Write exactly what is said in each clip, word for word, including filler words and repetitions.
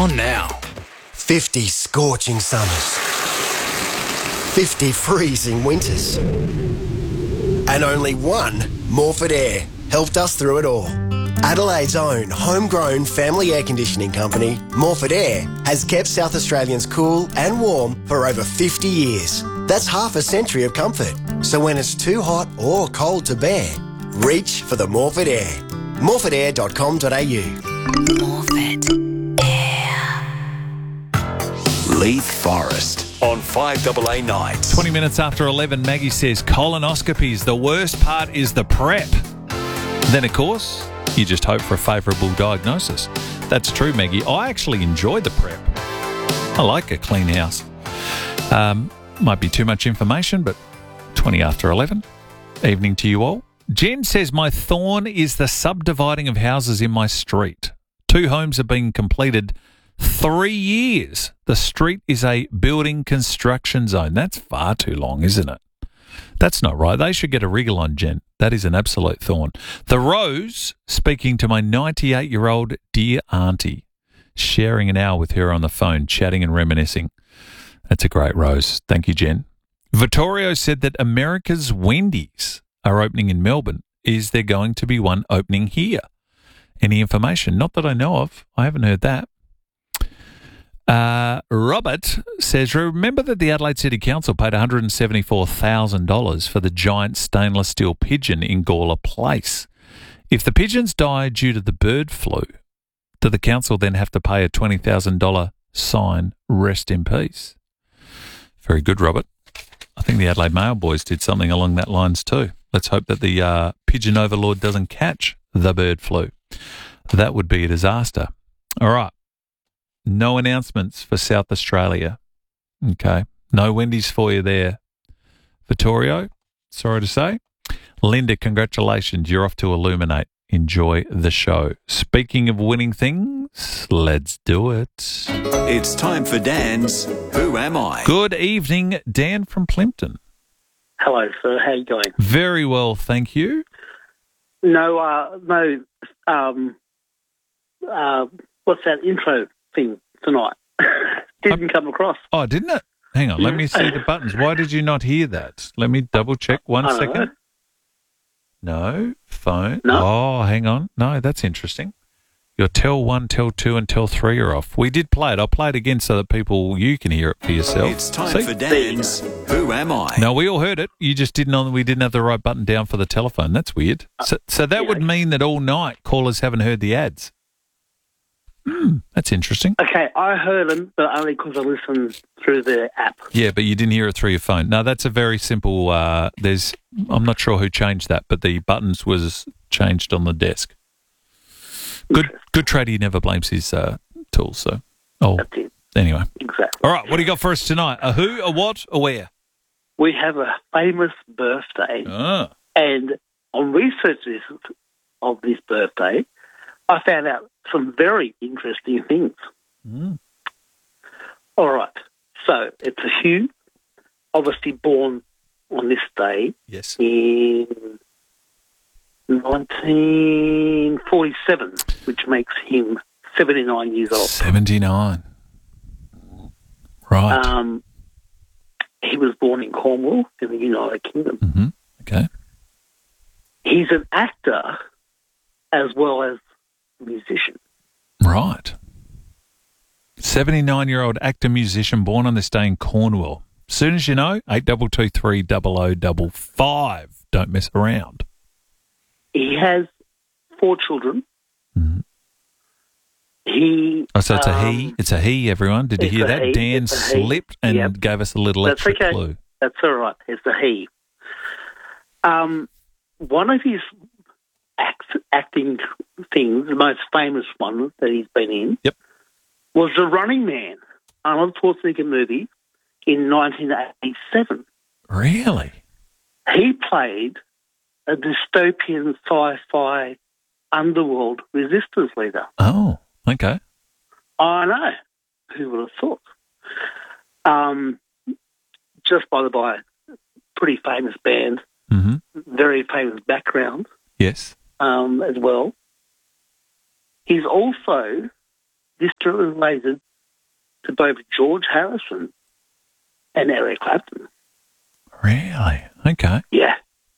on now. fifty scorching summers. fifty freezing winters. And only one Morford Air helped us through it all. Adelaide's own homegrown family air conditioning company, Morford Air, has kept South Australians cool and warm for over fifty years. That's half a century of comfort. So when it's too hot or cold to bear, reach for the Morford Air. morford air dot com dot a u. Morford Air. Leith Forest on five A A nights. twenty minutes after eleven, Maggie says colonoscopies, the worst part is the prep. Then, of course, you just hope for a favourable diagnosis. That's true, Maggie. I actually enjoy the prep. I like a clean house. Um, might be too much information, but twenty after eleven. Evening to you all. Jen says, my thorn is the subdividing of houses in my street. Two homes have been completed three years. The street is a building construction zone. That's far too long, isn't it? That's not right. They should get a wriggle on, Jen. That is an absolute thorn. The Rose, speaking to my ninety-eight-year-old dear auntie, sharing an hour with her on the phone, chatting and reminiscing. That's a great Rose. Thank you, Jen. Vittorio said that America's Wendy's are opening in Melbourne. Is there going to be one opening here? Any information? Not that I know of. I haven't heard that. Uh, Robert says, remember that the Adelaide City Council paid one hundred seventy-four thousand dollars for the giant stainless steel pigeon in Gawler Place. If the pigeons die due to the bird flu, do the council then have to pay a twenty thousand dollars sign, rest in peace? Very good, Robert. I think the Adelaide Mail boys did something along that lines too. Let's hope that the uh, pigeon overlord doesn't catch the bird flu. That would be a disaster. All right. No announcements for South Australia. Okay. No Wendy's for you there. Vittorio, sorry to say. Linda, congratulations. You're off to Illuminate. Enjoy the show. Speaking of winning things, let's do it. It's time for Dan's Who Am I? Good evening, Dan from Plimpton. Hello, sir. How you going? Very well, thank you. No, uh, no. Um, uh, what's that intro thing tonight? Didn't come across. Oh, didn't it? Hang on, let me see the buttons. Why did you not hear that? Let me double check. One I don't second. know. No, phone. No. Oh, hang on. No, that's interesting. Your Tel one, Tel two and Tel three are off. We did play it. I'll play it again so that people, you can hear it for yourself. It's time See? for Dan's Who Am I? No, we all heard it. You just didn't. We didn't have the right button down for the telephone. That's weird. So, so that yeah. would mean that all night callers haven't heard the ads. Hmm, that's interesting. Okay, I heard them, but only because I listened through the app. Yeah, but you didn't hear it through your phone. No, that's a very simple. Uh, there's. I'm not sure who changed that, but the buttons was changed on the desk. Good, good tradie never blames his uh, tools. So, oh, That's it. Anyway. Exactly. All right, what do you got for us tonight? A who, a what, a where? We have a famous birthday, Ah. and on research this, of this birthday, I found out some very interesting things. Mm. All right. So it's a Hugh, obviously born on this day Yes. in nineteen forty-seven, which makes him seventy-nine years old. seventy-nine. Right. Um, he was born in Cornwall in the United Kingdom. mm-hmm. Okay. He's an actor as well as a musician. Right. seventy-nine-year-old actor musician born on this day in Cornwall. Soon as you know, eight two two three double oh double five. Don't mess around. He has four children. Mm-hmm. He. Oh, so it's a um, he. It's a he, everyone. Did you it's hear a that? he, Dan it's a he. slipped and Yep. gave us a little That's extra okay. clue. That's all right. It's a he. Um, one of his act, acting things, the most famous one that he's been in, Yep. was The Running Man, Arnold Schwarzenegger movie in nineteen eighty-seven. Really? He played a dystopian sci-fi underworld resistance leader. Oh, okay. I know. Who would have thought? Um, just by the by, pretty famous band, Mm-hmm. very famous background Yes. um, as well. He's also distantly related to both George Harrison and Eric Clapton. Really? Okay. Yeah.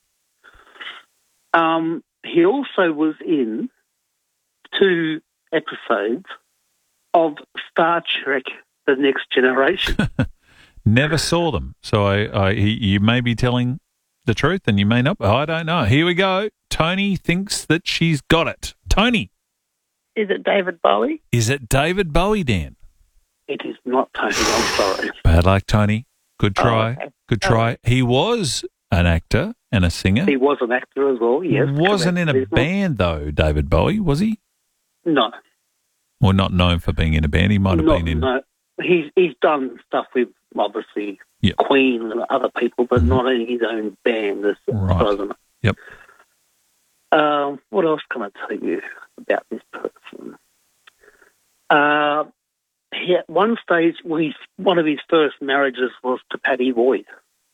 Um, he also was in two episodes of Star Trek: The Next Generation. Never saw them. So I, I, you may be telling the truth and you may not. I don't know. Here we go. Tony thinks that she's got it. Tony. Is it David Bowie? Is it David Bowie, Dan? It is not Tony, I'm sorry. Bad luck, Tony. Good try. Oh, okay. Good try. Oh. He was an actor and a singer. He was an actor as well, yes. Wasn't in a correct. band, though, David Bowie, was he? No. Or not known for being in a band. He might have Not, been in... No. He's, he's done stuff with, obviously, Yep. Queen and other people, but not in his own band, as Right. far as I know. Yep. Um, what else can I tell you about this person? Uh, he, at one stage, well, he's, one of his first marriages was to Patty Boyd.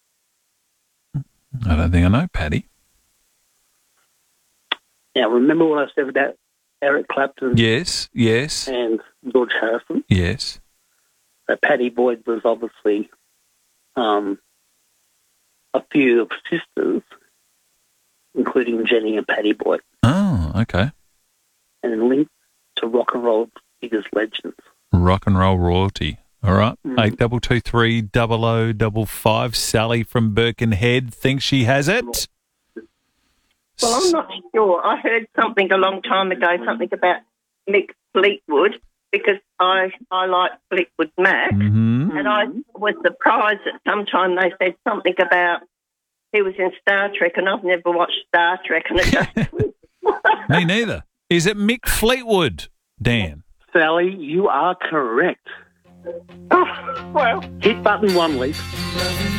I don't think I know, Paddy. Now, remember what I said about Eric Clapton Yes, yes, and George Harrison? yes. So Patty Boyd was obviously um, a few of sisters, including Jenny and Patty Boyd, Oh, okay. and linked to rock and roll biggest legends. Rock and roll royalty. All right. Mm. Eight double two three double o double five. Sally from Birkenhead thinks she has it. Well, I'm not sure. I heard something a long time ago, something about Mick Fleetwood, because I, I like Fleetwood Mac, Mm-hmm. and I was surprised that sometime they said something about he was in Star Trek, and I've never watched Star Trek, and it just... Me neither. Is it Mick Fleetwood, Dan? Sally, you are correct. Oh, well, Hit button one, Leaf.